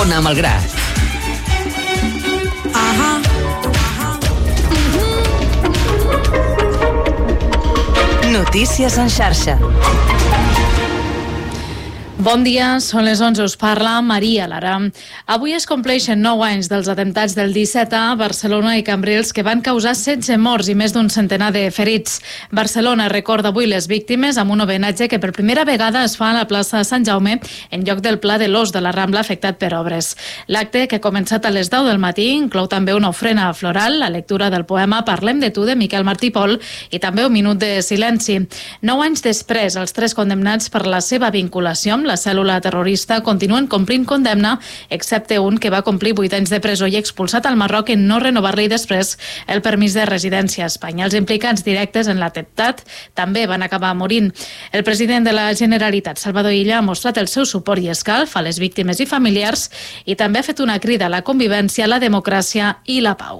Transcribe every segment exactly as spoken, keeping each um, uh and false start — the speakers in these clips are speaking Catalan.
Ona Malgrat. Ahà. Notícies en xarxa. Bon dia, són les onze, us parla Maria Lara. Avui es compleixen nou anys dels atemptats del disset a Barcelona i Cambrils que van causar setze morts i més d'un centenar de ferits. Barcelona recorda avui les víctimes amb un homenatge que per primera vegada es fa a la plaça de Sant Jaume en lloc del Pla de l'Os de la Rambla afectat per obres. L'acte, que ha començat a les deu del matí, inclou també una ofrena floral, la lectura del poema Parlem de tu de Miquel Martí i Pol i també un minut de silenci. Nou anys després, els tres condemnats per la seva vinculació amb la cèl·lula terrorista continuen complint condemna, excepte un que va complir vuit anys de presó i expulsat al Marroc en no renovar-li després el permís de residència a Espanya. Els implicats directes en l'atemptat també van acabar morint. El president de la Generalitat, Salvador Illa, ha mostrat el seu suport i escalf a les víctimes i familiars i també ha fet una crida a la convivència, la democràcia i la pau.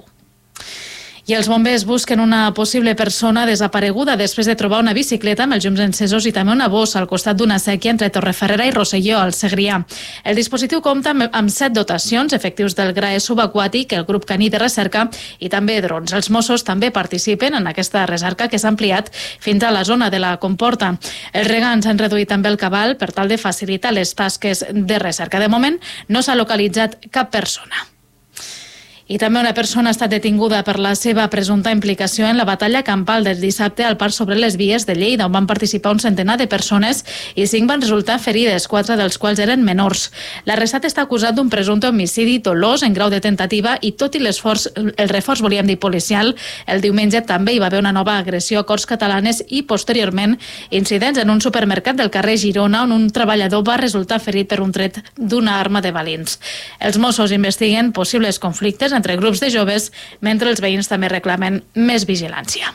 I els bombers busquen una possible persona desapareguda després de trobar una bicicleta amb els llums encesos i també una bossa al costat d'una sèquia entre Torreferrera i Rosselló, al Segrià. El dispositiu compta amb set dotacions, efectius del G R A E subaquàtic, el grup caní de recerca i també drons. Els Mossos també participen en aquesta recerca que s'ha ampliat fins a la zona de la Comporta. Els regants han reduït també el cabal per tal de facilitar les tasques de recerca. De moment no s'ha localitzat cap persona. I també una persona ha estat detinguda per la seva presumpta implicació en la batalla campal del dissabte al Parc sobre les Vies de Lleida, on van participar un centenar de persones i cinc van resultar ferides, quatre dels quals eren menors. L'arrestat està acusat d'un presumpte homicidi dolós en grau de tentativa i tot i l'esforç, el reforç, volíem dir, policial, el diumenge també hi va haver una nova agressió a Corts Catalanes i posteriorment incidents en un supermercat del carrer Girona on un treballador va resultar ferit per un tret d'una arma de balins. Els Mossos investiguen possibles conflictes entre grups de joves, mentre els veïns també reclamen més vigilància.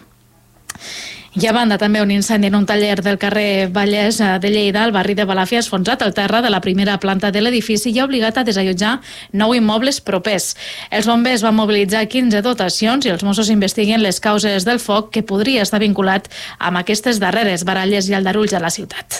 I a banda també un incendi en un taller del carrer Vallès de Lleida, al barri de Balàfia, ha esfonsat el terra de la primera planta de l'edifici i ha obligat a desallotjar nou immobles propers. Els bombers van mobilitzar quinze dotacions i els Mossos investiguen les causes del foc que podria estar vinculat amb aquestes darreres baralles i aldarulls a la ciutat.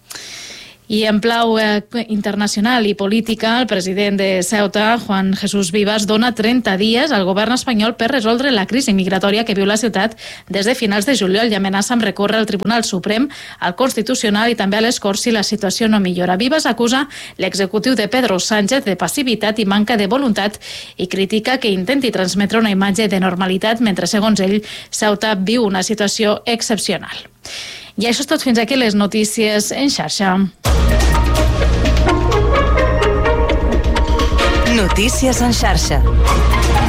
I en clau eh, internacional i política, el president de Ceuta, Juan Jesús Vivas, dona trenta dies al govern espanyol per resoldre la crisi migratòria que viu la ciutat des de finals de juliol i amenaça amb recórrer al Tribunal Suprem, al Constitucional i també a les Corts si la situació no millora. Vivas acusa l'executiu de Pedro Sánchez de passivitat i manca de voluntat i critica que intenti transmetre una imatge de normalitat mentre, segons ell, Ceuta viu una situació excepcional. I això és tot, fins aquí les notícies en xarxa. Notícies en xarxa.